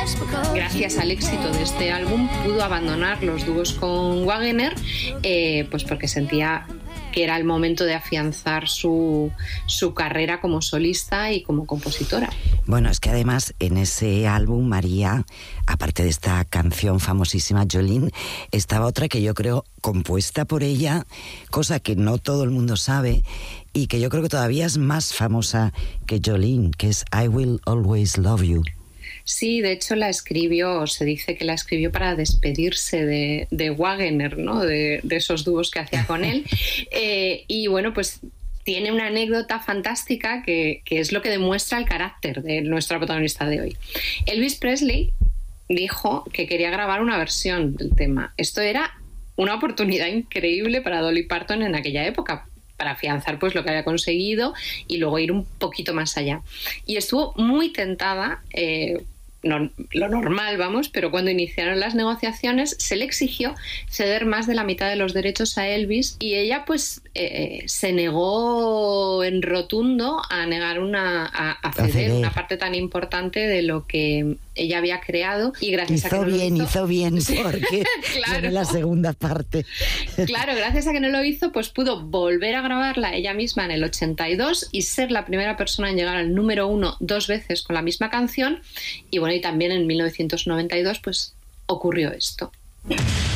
Gracias al éxito de este álbum pudo abandonar los dúos con Wagener, pues porque sentía que era el momento de afianzar su carrera como solista y como compositora. Bueno, es que además en ese álbum, María, aparte de esta canción famosísima, Jolene, estaba otra que yo creo compuesta por ella, cosa que no todo el mundo sabe y que yo creo que todavía es más famosa que Jolene, que es I Will Always Love You. Sí, de hecho se dice que la escribió para despedirse de Wagener, ¿no? De esos dúos que hacía con él. Y bueno, pues tiene una anécdota fantástica que es lo que demuestra el carácter de nuestra protagonista de hoy. Elvis Presley dijo que quería grabar una versión del tema. Esto era una oportunidad increíble para Dolly Parton en aquella época, para afianzar pues lo que había conseguido y luego ir un poquito más allá. Y estuvo muy tentada, lo normal, vamos, pero cuando iniciaron las negociaciones se le exigió ceder más de la mitad de los derechos a Elvis y ella pues se negó en rotundo a ceder una parte tan importante de lo que ella había creado y gracias a que hizo bien porque claro. Tiene la segunda parte. Claro, gracias a que no lo hizo pues pudo volver a grabarla ella misma en el 82 y ser la primera persona en llegar al número 1 2 veces con la misma canción y bueno, y también en 1992 pues ocurrió esto.